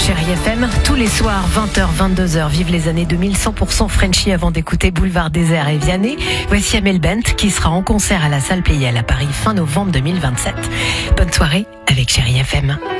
Chérie FM, tous les soirs, 20h, 22h, vive les années 2000, 100% Frenchy avant d'écouter Boulevard Désert et Vianney. Voici Amel Bent qui sera en concert à la salle Playel à Paris fin novembre 2027. Bonne soirée avec Chérie FM.